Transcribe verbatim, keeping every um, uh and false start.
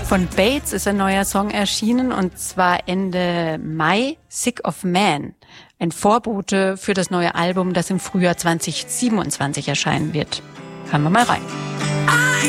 Von Bates ist ein neuer Song erschienen, und zwar Ende Mai, Sick of Man. Ein Vorbote für das neue Album, das im Frühjahr zwanzig siebenundzwanzig erscheinen wird. Hören wir mal rein.